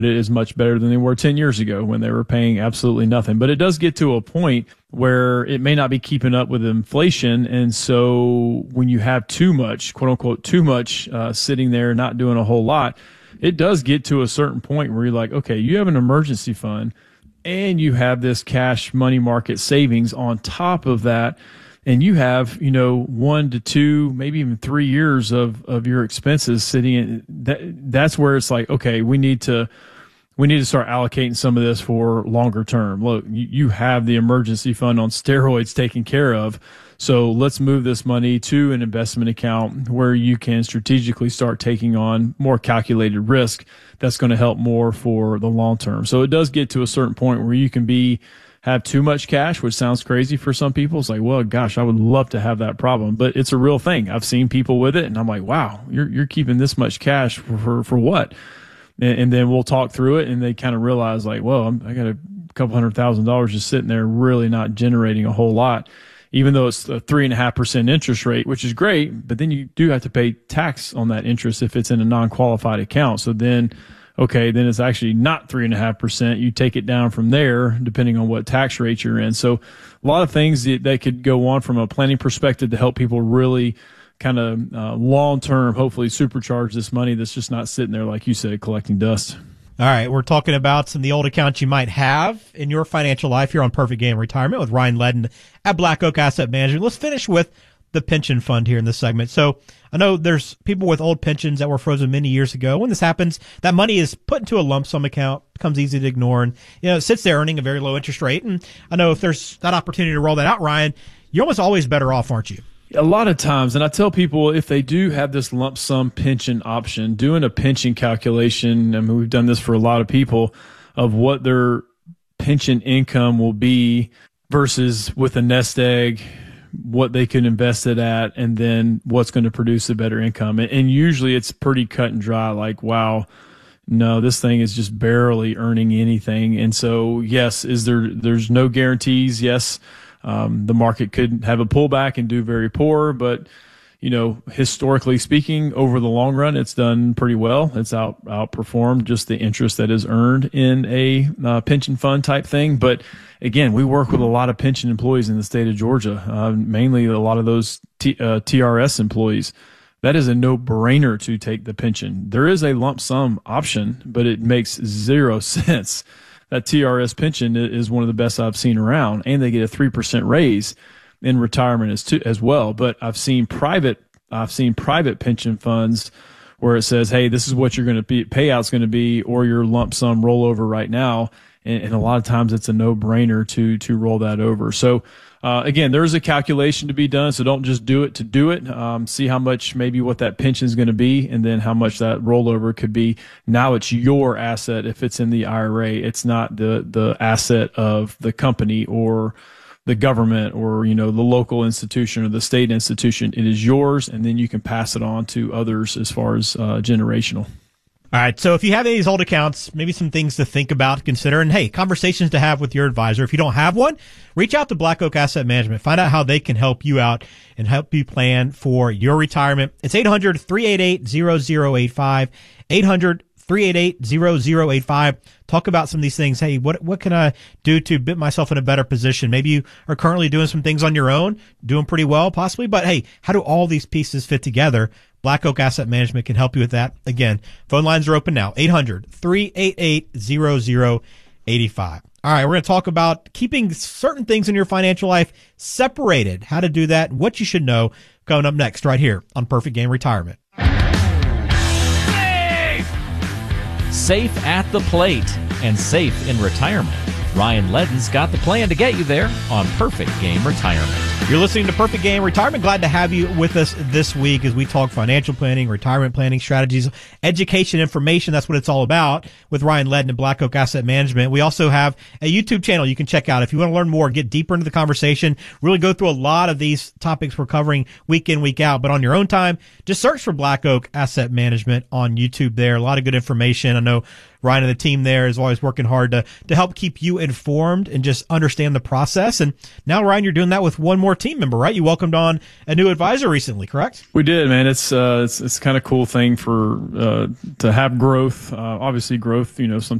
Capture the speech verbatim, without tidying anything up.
it is much better than they were ten years ago when they were paying absolutely nothing. But it does get to a point where it may not be keeping up with inflation. And so when you have too much, quote unquote, too much uh, sitting there, not doing a whole lot, it does get to a certain point where you're like, okay, you have an emergency fund and you have this cash money market savings on top of that. And you have, you know, one to two, maybe even three years of, of your expenses sitting in that. That's where it's like, okay, we need to, we need to start allocating some of this for longer term. Look, you, you have the emergency fund on steroids taken care of. So let's move this money to an investment account where you can strategically start taking on more calculated risk. That's going to help more for the long term. So it does get to a certain point where you can be, have too much cash, which sounds crazy for some people. It's like, well, gosh, I would love to have that problem, but it's a real thing. I've seen people with it and I'm like, wow, you're, you're keeping this much cash for, for, for what? And, and then we'll talk through it and they kind of realize like, well, I'm, I got a couple hundred thousand dollars just sitting there, really not generating a whole lot, even though it's a three and a half percent interest rate, which is great. But then you do have to pay tax on that interest if it's in a non-qualified account. So then, okay, then it's actually not three and a half percent. You take it down from there, depending on what tax rate you're in. So a lot of things that, that could go on from a planning perspective to help people really kind of uh, long-term, hopefully supercharge this money that's just not sitting there, like you said, collecting dust. All right, we're talking about some of the old accounts you might have in your financial life here on Perfect Game Retirement with Ryan Ledden at Black Oak Asset Management. Let's finish with the pension fund here in this segment. So I know there's people with old pensions that were frozen many years ago. When this happens, that money is put into a lump sum account, becomes easy to ignore, and you know it sits there earning a very low interest rate. And I know if there's that opportunity to roll that out, Ryan, you're almost always better off, aren't you? A lot of times, and I tell people if they do have this lump sum pension option, doing a pension calculation, I mean, we've done this for a lot of people, of what their pension income will be versus with a nest egg, what they can invest it at, and then what's going to produce a better income. And, and usually it's pretty cut and dry, like, wow, no, this thing is just barely earning anything. And so, yes, is there, there's no guarantees. Yes. Um, the market could have a pullback and do very poor, but, you know, historically speaking, over the long run, it's done pretty well. It's out, outperformed just the interest that is earned in a uh, pension fund type thing. But again, we work with a lot of pension employees in the state of Georgia, uh, mainly a lot of those T, uh, T R S employees. That is a no-brainer to take the pension. There is a lump sum option, but it makes zero sense. That T R S pension is one of the best I've seen around, and they get a three percent raise in retirement as, too, as well. But I've seen private, I've seen private pension funds where it says, hey, this is what you're going to be, payout's going to be, or your lump sum rollover right now. And, and a lot of times it's a no-brainer to, to roll that over. So, uh, again, there's a calculation to be done. So don't just do it to do it. Um, see how much, maybe what that pension is going to be, and then how much that rollover could be. Now it's your asset. If it's in the I R A, it's not the, the asset of the company or the government or, you know, the local institution or the state institution. It is yours, and then you can pass it on to others as far as uh, generational. All right, so if you have any of these old accounts, maybe some things to think about, consider, and hey, conversations to have with your advisor. If you don't have one, reach out to Black Oak Asset Management. Find out how they can help you out and help you plan for your retirement. It's eight hundred, three eight eight, zero zero eight five, eight hundred, three eight eight, zero zero eight five. Talk about some of these things. Hey, what what can I do to put myself in a better position? Maybe you are currently doing some things on your own, doing pretty well possibly, but hey, how do all these pieces fit together? Black Oak Asset Management can help you with that. Again, phone lines are open now, eight hundred, three eight eight, zero zero eight five. All right, we're going to talk about keeping certain things in your financial life separated, how to do that, what you should know, coming up next right here on Perfect Game Retirement. Safe at the plate and safe in retirement. Ryan Ledden's got the plan to get you there on Perfect Game Retirement. You're listening to Perfect Game Retirement. Glad to have you with us this week as we talk financial planning, retirement planning strategies, education, information. That's what it's all about with Ryan Ledden and Black Oak Asset Management. We also have a YouTube channel you can check out if you want to learn more, get deeper into the conversation, really go through a lot of these topics we're covering week in, week out. But on your own time, just search for Black Oak Asset Management on YouTube there. A lot of good information. I know Ryan and the team there is always working hard to, to help keep you informed and just understand the process. And now, Ryan, you're doing that with one more team member, right? You welcomed on a new advisor recently, correct? We did, man. It's uh, it's it's kind of cool thing for uh, to have growth. Uh, obviously, growth. You know, sometimes